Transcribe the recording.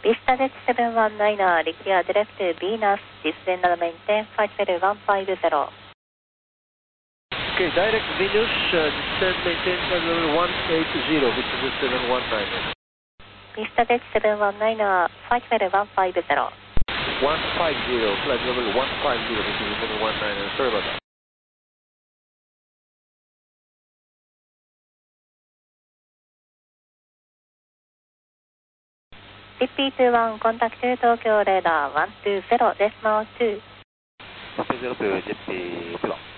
Vista Jet 719, declare direct to Venus, descend and maintain flight level 150. Okay, direct Venus, descend, maintain flight level 180, Vista Jet 719. Vista Jet 719, flight level 150. 150, flight level 150, Vista Jet 719, sorry about that. CP21, contact to Tokyo radar 120, decimal 2. JP0 to JP1.